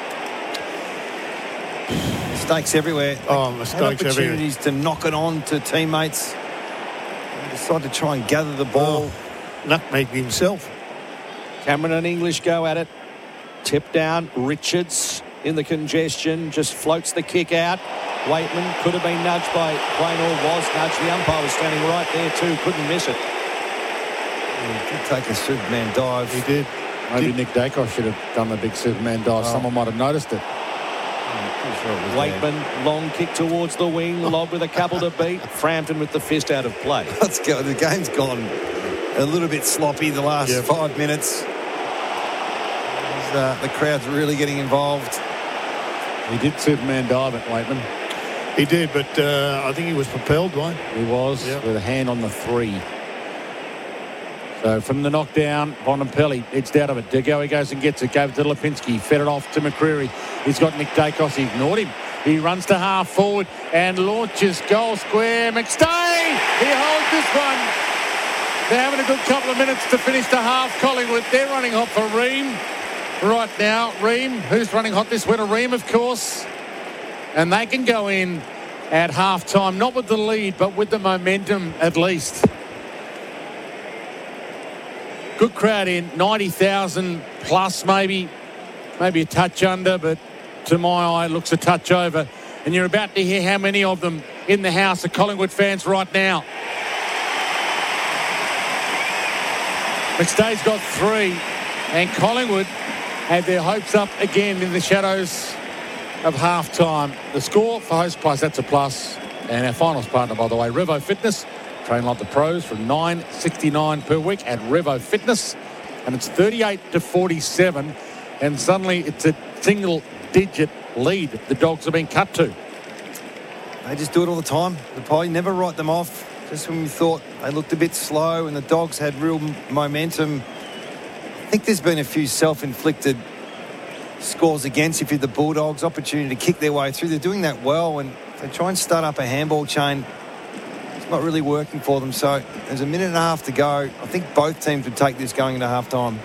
Mistakes everywhere. Mistakes everywhere. Opportunities to knock it on to teammates. They decide to try and gather the ball. Nutmeg himself. Cameron and English go at it. Tip down. Richards in the congestion. Just floats the kick out. Waitman could have been nudged by Quaynor, was nudged. The umpire was standing right there too. Couldn't miss it. He did take a Superman dive. He did. Maybe Nick Dacos should have done the big Superman dive. Someone might have noticed it. Waitman, long kick towards the wing, lob with a couple to beat. Frampton with the fist out of play. Let's go. The game's gone a little bit sloppy the last 5 minutes. The crowd's really getting involved. He did Superman dive at Waitman. He did, but I think he was propelled, right? He was, with a hand on the 3. So from the knockdown, Bontempelli, it's out of it. De Goey goes and gets it. Gave it to Lipinski. Fed it off to McCreary. He's got Nick Dacos. He ignored him. He runs to half forward and launches goal square. McStay! He holds this one. They're having a good couple of minutes to finish the half. Collingwood, they're running hot for Ream right now. Ream, who's running hot this winter? Ream, of course. And they can go in at half time, not with the lead, but with the momentum at least. Good crowd in, 90,000 plus maybe a touch under, but to my eye looks a touch over. And you're about to hear how many of them in the house are Collingwood fans right now. McStay's got 3, and Collingwood had their hopes up again in the shadows of half-time. The score for Host Plus, that's a plus. And our finals partner, by the way, Revo Fitness, Train like the pros from $9.69 per week at Revo Fitness. And it's 38-47. And suddenly it's a single-digit lead the Dogs have been cut to. They just do it all the time. The Pie never write them off. Just when we thought they looked a bit slow and the Dogs had real momentum. I think there's been a few self-inflicted scores against if you're the Bulldogs, opportunity to kick their way through. They're doing that well, and they try and start up a handball chain. It's not really working for them. So there's a minute and a half to go. I think both teams would take this going into half-time.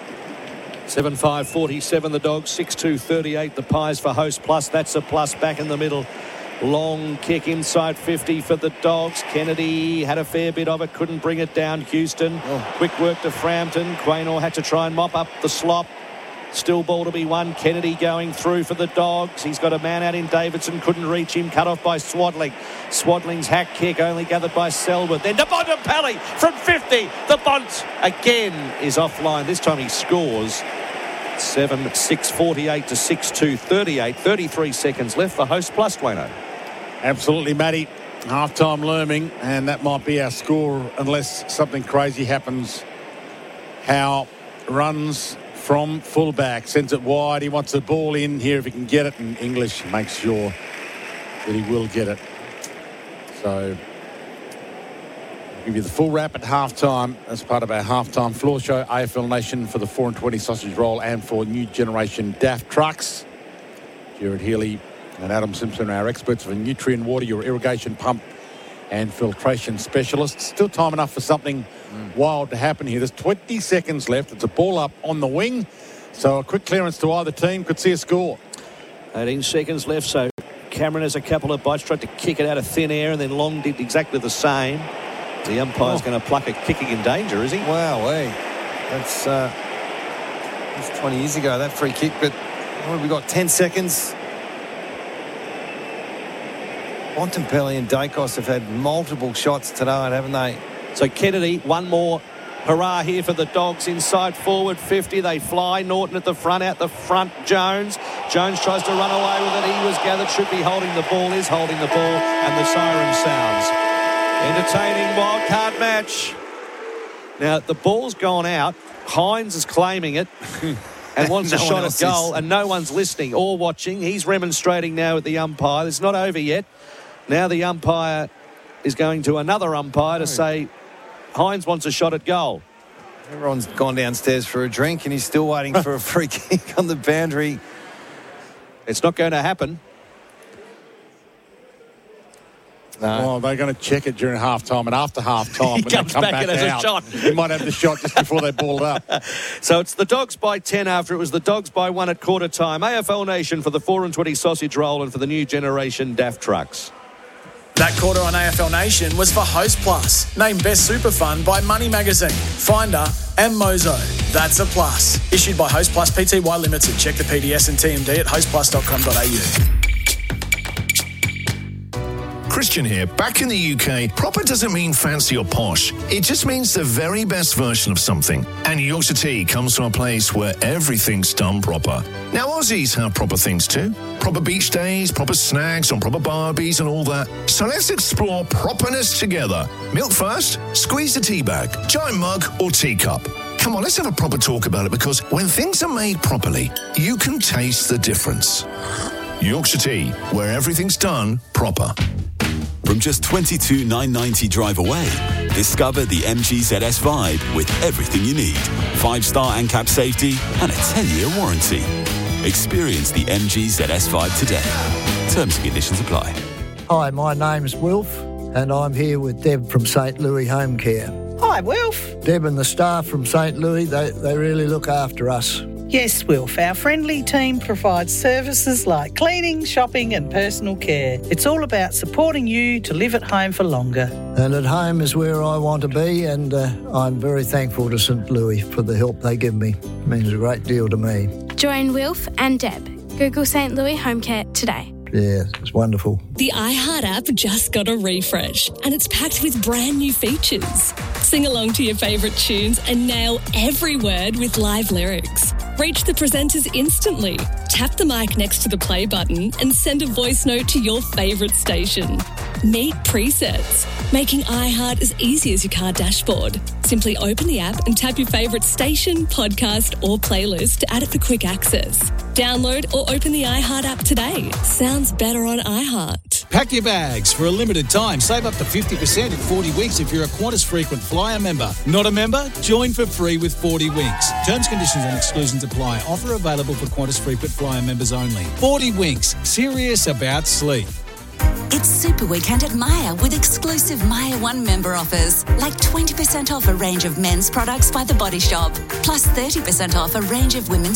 7-5-47 the Dogs, 6-2-38 the Pies for Host Plus. That's a plus back in the middle. Long kick inside 50 for the Dogs. Kennedy had a fair bit of it, couldn't bring it down. Houston, quick work to Frampton. Quaynor had to try and mop up the slop. Still ball to be won. Kennedy going through for the Dogs. He's got a man out in Davidson, couldn't reach him. Cut off by Swadling. Swadling's hack kick only gathered by Selwood. Then to Bontempelli from 50. The Bont again is offline. This time he scores. 7-6-48 to 6-2-38. 33 seconds left for Host Plus, Dwayno. Absolutely, Matty. Half-time looming, and that might be our score unless something crazy happens. Howe runs from fullback, sends it wide. He wants the ball in here if he can get it, and English makes sure that he will get it. So I'll give you the full wrap at half-time as part of our half-time floor show. AFL Nation for the 4-20 sausage roll and for new generation DAF trucks. Jared Healy and Adam Simpson are our experts for Nutrien Water, your irrigation pump and filtration specialists. Still time enough for something wild to happen here. There's 20 seconds left. It's a ball up on the wing. So a quick clearance to either team could see a score. 18 seconds left, so Cameron has a couple of bites, tried to kick it out of thin air, and then Long did exactly the same. The umpire's going to pluck a kicking in danger, is he? Wow, that's 20 years ago, that free kick. But what have we got? 10 seconds. Bontempelli and Dacos have had multiple shots tonight, haven't they? So Kennedy, one more hurrah here for the Dogs inside forward 50. They fly. Norton at the front, out the front. Jones tries to run away with it. He was gathered, should be holding the ball, is holding the ball, and the siren sounds. Entertaining wildcard match. Now, the ball's gone out. Hines is claiming it and wants a shot at goal, and no one's listening or watching. He's remonstrating now at the umpire. It's not over yet. Now the umpire is going to another umpire to say Hines wants a shot at goal. Everyone's gone downstairs for a drink and he's still waiting for a free kick on the boundary. It's not going to happen. No. Well, they're going to check it during half-time, and after half-time, he when comes they come back and has a shot. He might have the shot just before they ball it up. So it's the Dogs by 10 after it was the Dogs by 1 at quarter time. AFL Nation for the 4-20 sausage roll and for the new generation DAF trucks. That quarter on AFL Nation was for Host Plus, named Best Super Fund by Money Magazine, Finder and Mozo. That's a plus. Issued by Host Plus Pty Limited. Check the PDS and TMD at hostplus.com.au. Christian here. Back in the UK, proper doesn't mean fancy or posh. It just means the very best version of something. And Yorkshire Tea comes from a place where everything's done proper. Now, Aussies have proper things too. Proper beach days, proper snacks on proper barbies and all that. So let's explore properness together. Milk first, squeeze the tea bag, giant mug or teacup. Come on, let's have a proper talk about it, because when things are made properly, you can taste the difference. Yorkshire Tea, where everything's done proper. From just $22,990 drive away, discover the MG ZS Vibe with everything you need. 5-star ANCAP safety and a 10-year warranty. Experience the MG ZS Vibe today. Terms and conditions apply. Hi, my name's Wilf, and I'm here with Deb from St. Louis Home Care. Hi, Wilf. Deb and the staff from St. Louis, they really look after us. Yes, Wilf. Our friendly team provides services like cleaning, shopping and personal care. It's all about supporting you to live at home for longer. And at home is where I want to be, and I'm very thankful to St. Louis for the help they give me. It means a great deal to me. Join Wilf and Deb. Google St. Louis Home Care today. Yeah, it's wonderful. The iHeart app just got a refresh, and it's packed with brand new features. Sing along to your favourite tunes and nail every word with live lyrics. Reach the presenters instantly. Tap the mic next to the play button and send a voice note to your favourite station. Meet presets. making iHeart as easy as your car dashboard. Simply open the app and tap your favourite station, podcast or playlist to add it for quick access. Download or open the iHeart app today. Sounds better on iHeart. Pack your bags. For a limited time, save up to 50% in 40 Winks if you're a Qantas Frequent Flyer member. Not a member? Join for free with 40 Winks. Terms, conditions and exclusions apply. Offer available for Qantas Frequent Flyer members only. 40 Winks. Serious about sleep. It's Super Weekend at Myer with exclusive Myer One member offers, like 20% off a range of men's products by The Body Shop, plus 30% off a range of women's